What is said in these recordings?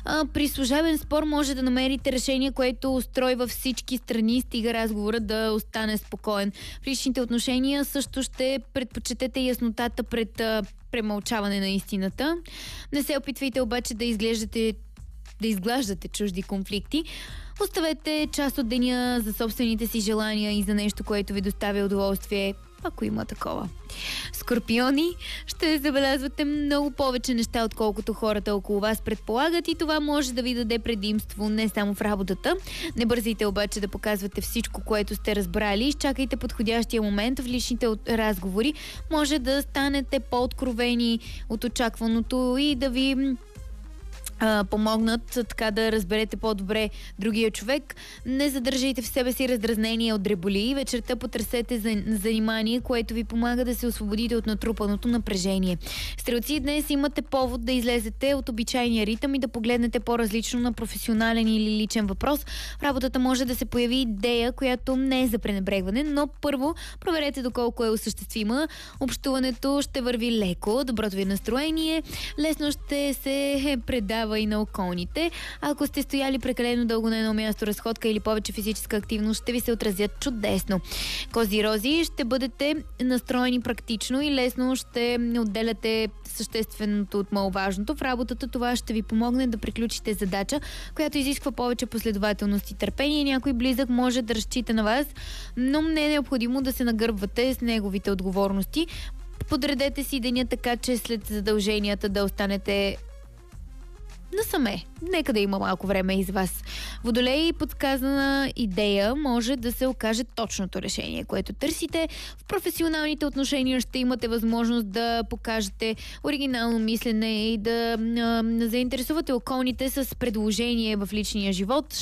При служебен спор може да намерите решение, което устройва всички страни, стига разговорът да остане спокоен. В личните отношения също ще предпочетете яснотата пред премълчаване на истината. Не се опитвайте обаче да изглаждате чужди конфликти. Оставете част от деня за собствените си желания и за нещо, което ви доставя удоволствие, ако има такова. Скорпиони, ще забелязвате много повече неща, отколкото хората около вас предполагат, и това може да ви даде предимство не само в работата. Не бързайте обаче да показвате всичко, което сте разбрали. Изчакайте подходящия момент в личните разговори. Може да станете по-откровени от очакваното и да ви помогнат така да разберете по-добре другия човек. Не задържайте в себе си раздразнение от дреболи. Вечерта потърсете занимание, което ви помага да се освободите от натрупаното напрежение. Стрелци, днес имате повод да излезете от обичайния ритъм и да погледнете по-различно на професионален или личен въпрос. В работата може да се появи идея, която не е за пренебрегване, но първо проверете доколко е осъществима. Общуването ще върви леко, доброто ви настроение лесно ще се предава и на околните. Ако сте стояли прекалено дълго на едно място, разходка или повече физическа активност ще ви се отразят чудесно. Кози-рози, ще бъдете настроени практично и лесно ще отделяте същественото от маловажното. В работата това ще ви помогне да приключите задача, която изисква повече последователност и търпение. Някой близък може да разчита на вас, но не е необходимо да се нагърбвате с неговите отговорности. Подредете си деня така, че след задълженията да останете насаме. Нека да има малко време из вас. Водолей, подсказана идея може да се окаже точното решение, което търсите. В професионалните отношения ще имате възможност да покажете оригинално мислене и да заинтересувате околните с предложение в личния живот.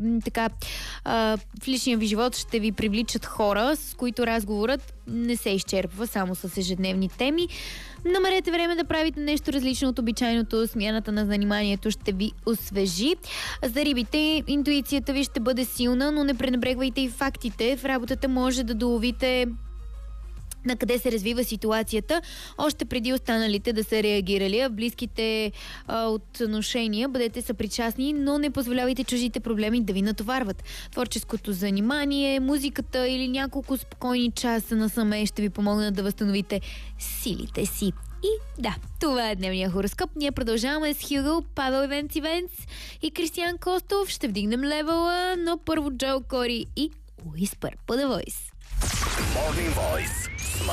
В личния ви живот ще ви привличат хора, с които разговорът не се изчерпва само с ежедневни теми. Намерете време да правите нещо различно от обичайното. Смяната на заниманието ще ви освежи. За рибите, интуицията ви ще бъде силна, но не пренебрегвайте и фактите. В работата може да доловите на къде се развива ситуацията, още преди останалите да са реагирали. В близките отношения бъдете съпричастни, но не позволявайте чуждите проблеми да ви натоварват. Творческото занимание, музиката или няколко спокойни часа насаме ще ви помогнат да възстановите силите си. И да, това е дневния хороскоп. Ние продължаваме с Хюго, Павел Ивенц и Кристиян Костов. Ще вдигнем левела, но първо Джо Кори и Уиспър по The Voice. Morning Voice.